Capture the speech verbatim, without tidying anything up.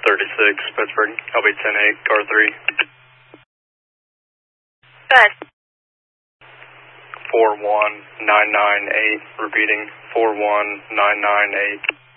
thirty-six, Pittsburgh. I'll be ten eight, car three. Good. four one nine nine eight, repeating, four one nine nine eight.